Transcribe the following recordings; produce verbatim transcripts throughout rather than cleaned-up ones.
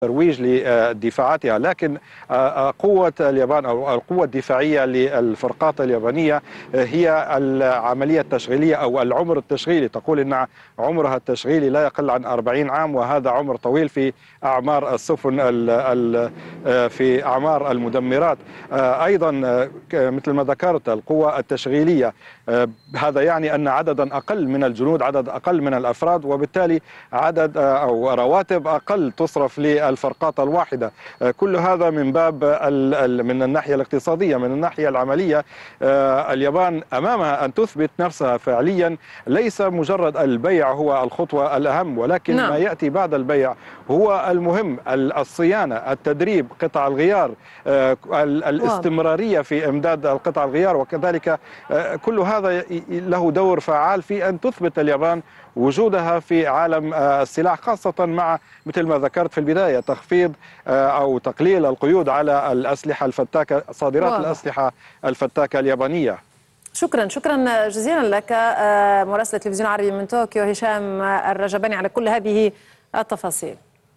ترويج لدفاعاتها، لكن قوة اليابان أو القوة الدفاعية للفرقاط اليابانية هي العملية التشغيلية أو العمر التشغيلي. تقول إن عمرها التشغيلي لا يقل عن أربعين عام، وهذا عمر طويل في أعمار السفن في أعمار المدمرات. أيضا مثل ما ذكرت القوة التشغيلية، هذا يعني أن عددا أقل من الجنود، عدد أقل من الأفراد، وبالتالي عدد أو رواتب أقل تصرف للفرقاط الواحدة. كل هذا من باب من الناحية الاقتصادية. من الناحية العملية اليابان أمامها أن تثبت نفسها فعليا، ليس مجرد البيع هو الخطوة الأهم، ولكن نعم. ما يأتي بعد البيع هو المهم، الصيانة، التدريب، قطع الغيار، الاستمرارية في إمداد القطع الغيار، وكذلك كل هذا له دور فعال في أن تثبت اليابان وجودها في عالم السلاح، خاصة مع مثل ما ذكرت في البداية تخفيض أو تقليل القيود على الأسلحة الفتاكة، صادرات واضح. الأسلحة الفتاكة اليابانية. شكرا شكرا جزيلا لك مراسل التلفزيون العربي من طوكيو هشام الرجباني على كل هذه التفاصيل.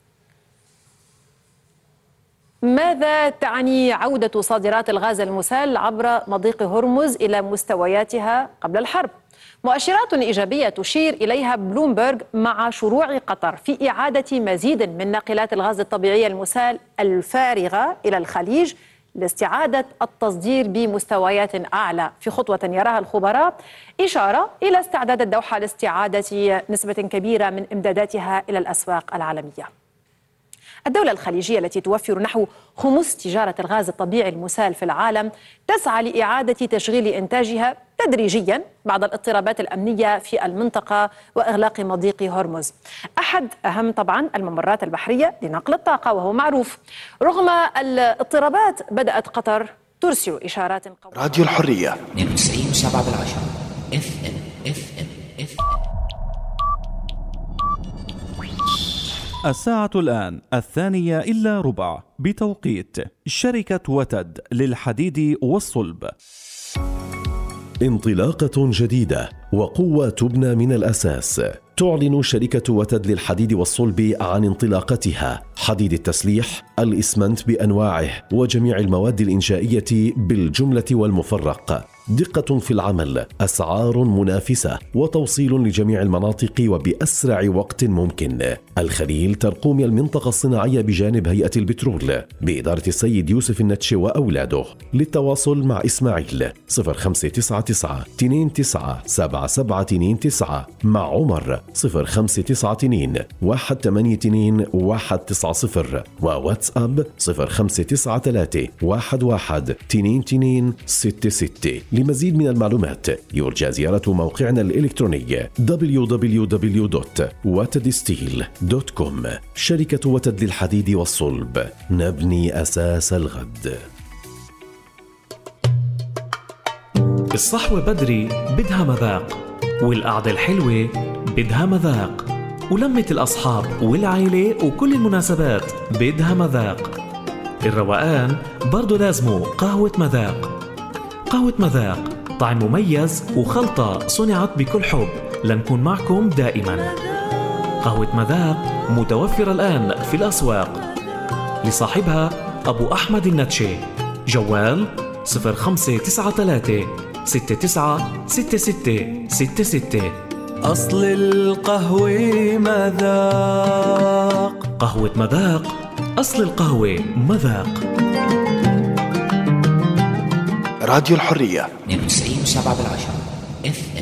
ماذا تعني عودة صادرات الغاز المسال عبر مضيق هرمز إلى مستوياتها قبل الحرب؟ مؤشرات إيجابية تشير إليها بلومبرغ مع شروع قطر في إعادة مزيد من ناقلات الغاز الطبيعي المسال الفارغة إلى الخليج لاستعادة التصدير بمستويات أعلى، في خطوة يراها الخبراء إشارة إلى استعداد الدوحة لاستعادة نسبة كبيرة من إمداداتها إلى الأسواق العالمية. الدولة الخليجية التي توفر نحو خمس تجارة الغاز الطبيعي المسال في العالم تسعى لإعادة تشغيل إنتاجها تدريجيا بعد الاضطرابات الأمنية في المنطقة وإغلاق مضيق هرمز، أحد أهم طبعا الممرات البحرية لنقل الطاقة، وهو معروف. رغم الاضطرابات بدأت قطر ترسل إشارات قوية. راديو الحرية اثنين وتسعين وسبعة بالعشرة اف ام اف ام اف ام. الساعة الآن الثانية إلا ربع بتوقيت شركة وتد للحديد والصلب. انطلاقة جديدة وقوة تبنى من الأساس. تعلن شركة وتد للحديد والصلب عن انطلاقتها حديد التسليح، الإسمنت بأنواعه وجميع المواد الإنشائية بالجملة والمفرق. دقة في العمل، أسعار منافسة، وتوصيل لجميع المناطق وبأسرع وقت ممكن. الخليل ترقوم المنطقة الصناعية بجانب هيئة البترول بإدارة السيد يوسف النتشي وأولاده. للتواصل مع إسماعيل صفر خمسة تسعة تسعة اثنين تسعة سبعة سبعة اثنين تسعة، مع عمر صفر خمسة تسعة اثنين واحد ثمانية اثنين واحد تسعة صفر، وواتساب صفر خمسة تسعة ثلاثة واحد واحد اثنين اثنين ستة ستة. لمزيد من المعلومات يرجى زيارة موقعنا الإلكتروني دبليو دبليو دبليو دوت وتد ستيل دوت كوم. شركة وتد للحديد والصلب، نبني أساس الغد. الصحوة بدري بدها مذاق، والقعدة الحلوة بدها مذاق، ولمة الأصحاب والعائلة وكل المناسبات بدها مذاق. الروقان برضو لازمه قهوة مذاق. قهوة مذاق طعم مميز وخلطة صنعت بكل حب لنكون معكم دائما. قهوة مذاق متوفرة الآن في الأسواق. لصاحبها أبو أحمد النتشي. جوال صفر خمسة تسعة ثلاثة ستة تسعة ستة ستة ستة ستة. أصل القهوة مذاق. قهوة مذاق، أصل القهوة مذاق. راديو الحرية اثنين وتسعين وسبعة بالعشرة اف ام.